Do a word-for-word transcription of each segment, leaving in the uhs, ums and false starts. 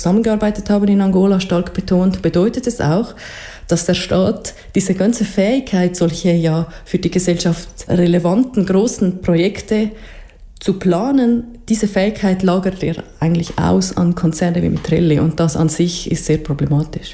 zusammengearbeitet haben in Angola, stark betont, bedeutet es auch, dass der Staat diese ganze Fähigkeit, solche ja für die Gesellschaft relevanten großen Projekte zu planen, diese Fähigkeit lagert er eigentlich aus an Konzerne wie Mitrelli und das an sich ist sehr problematisch.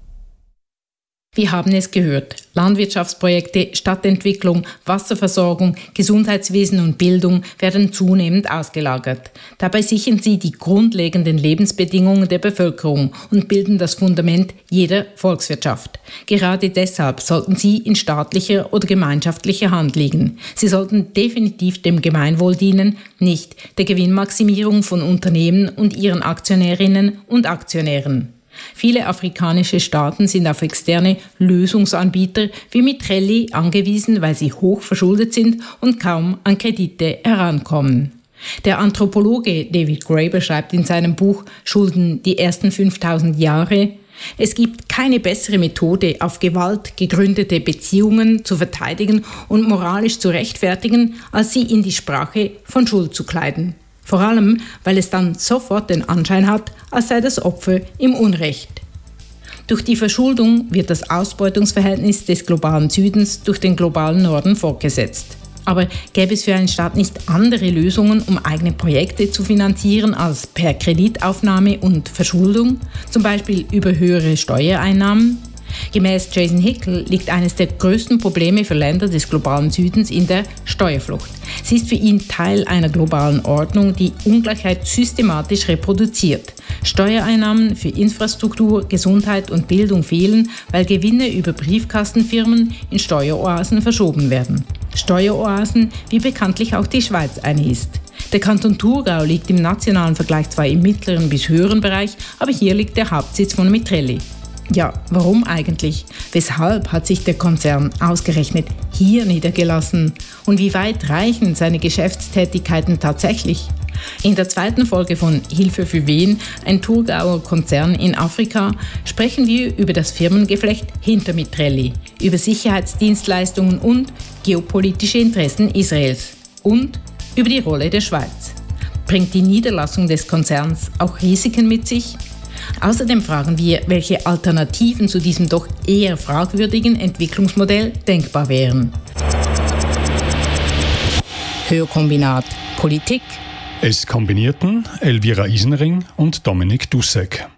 Wir haben es gehört. Landwirtschaftsprojekte, Stadtentwicklung, Wasserversorgung, Gesundheitswesen und Bildung werden zunehmend ausgelagert. Dabei sichern sie die grundlegenden Lebensbedingungen der Bevölkerung und bilden das Fundament jeder Volkswirtschaft. Gerade deshalb sollten sie in staatlicher oder gemeinschaftlicher Hand liegen. Sie sollten definitiv dem Gemeinwohl dienen, nicht der Gewinnmaximierung von Unternehmen und ihren Aktionärinnen und Aktionären. Viele afrikanische Staaten sind auf externe Lösungsanbieter wie Mitrelli angewiesen, weil sie hoch verschuldet sind und kaum an Kredite herankommen. Der Anthropologe David Graeber schreibt in seinem Buch Schulden die ersten fünftausend Jahre: Es gibt keine bessere Methode, auf Gewalt gegründete Beziehungen zu verteidigen und moralisch zu rechtfertigen, als sie in die Sprache von Schuld zu kleiden. Vor allem, weil es dann sofort den Anschein hat, als sei das Opfer im Unrecht. Durch die Verschuldung wird das Ausbeutungsverhältnis des globalen Südens durch den globalen Norden fortgesetzt. Aber gäbe es für einen Staat nicht andere Lösungen, um eigene Projekte zu finanzieren als per Kreditaufnahme und Verschuldung, zum Beispiel über höhere Steuereinnahmen? Gemäß Jason Hickel liegt eines der größten Probleme für Länder des globalen Südens in der Steuerflucht. Sie ist für ihn Teil einer globalen Ordnung, die Ungleichheit systematisch reproduziert. Steuereinnahmen für Infrastruktur, Gesundheit und Bildung fehlen, weil Gewinne über Briefkastenfirmen in Steueroasen verschoben werden. Steueroasen, wie bekanntlich auch die Schweiz eine ist. Der Kanton Thurgau liegt im nationalen Vergleich zwar im mittleren bis höheren Bereich, aber hier liegt der Hauptsitz von Mitrelli. Ja, warum eigentlich? Weshalb hat sich der Konzern ausgerechnet hier niedergelassen? Und wie weit reichen seine Geschäftstätigkeiten tatsächlich? In der zweiten Folge von Hilfe für wen, ein Thurgauer Konzern in Afrika, sprechen wir über das Firmengeflecht hinter Mitrelli, über Sicherheitsdienstleistungen und geopolitische Interessen Israels und über die Rolle der Schweiz. Bringt die Niederlassung des Konzerns auch Risiken mit sich? Außerdem fragen wir, welche Alternativen zu diesem doch eher fragwürdigen Entwicklungsmodell denkbar wären. Hörkombinat Politik. Es kombinierten Elvira Isenring und Dominik Dussek.